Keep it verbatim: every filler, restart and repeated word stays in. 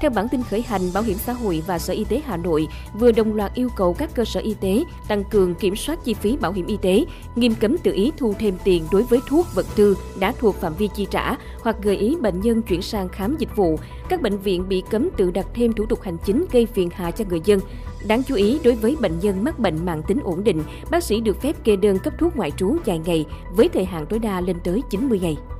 Theo bản tin khởi hành, Bảo hiểm xã hội và Sở Y tế Hà Nội vừa đồng loạt yêu cầu các cơ sở y tế tăng cường kiểm soát chi phí bảo hiểm y tế, nghiêm cấm tự ý thu thêm tiền đối với thuốc, vật tư đã thuộc phạm vi chi trả hoặc gợi ý bệnh nhân chuyển sang khám dịch vụ. Các bệnh viện bị cấm tự đặt thêm thủ tục hành chính gây phiền hà cho người dân. Đáng chú ý, đối với bệnh nhân mắc bệnh mãn tính ổn định, bác sĩ được phép kê đơn cấp thuốc ngoại trú dài ngày với thời hạn tối đa lên tới chín mươi ngày.